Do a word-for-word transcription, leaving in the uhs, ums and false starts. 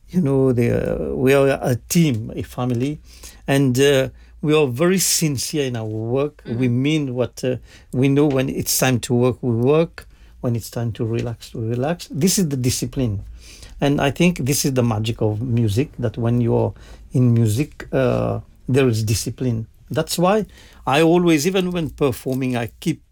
you know, the, uh, we are a team, a family, and uh, we are very sincere in our work. We mean what uh, we know. When it's time to work, we work. When it's time to relax, we relax. This is the discipline. And I think this is the magic of music, that when you're in music, uh, there is discipline. That's why I always, even when performing, I keep